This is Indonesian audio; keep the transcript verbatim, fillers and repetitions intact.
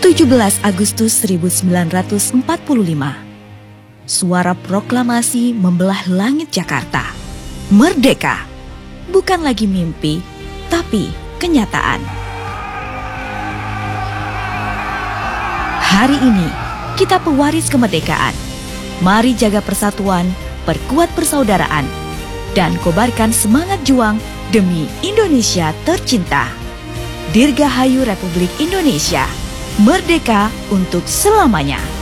tujuh belas Agustus seribu sembilan ratus empat puluh lima. Suara proklamasi membelah langit Jakarta. Merdeka! Bukan lagi mimpi, tapi kenyataan. Hari ini, kita pewaris kemerdekaan. Mari jaga persatuan, perkuat persaudaraan, dan kobarkan semangat juang demi Indonesia tercinta. Dirgahayu Republik Indonesia, merdeka untuk selamanya.